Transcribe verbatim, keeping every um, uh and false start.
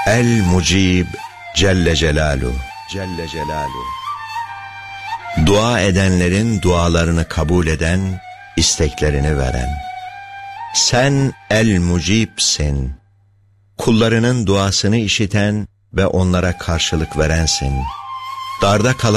El Mucib Celle Celaluhu. Celle Celaluhu. Dua edenlerin dualarını kabul eden, isteklerini veren. Sen El Mucib'sin. Kullarının duasını işiten ve onlara karşılık verensin. Darda kalan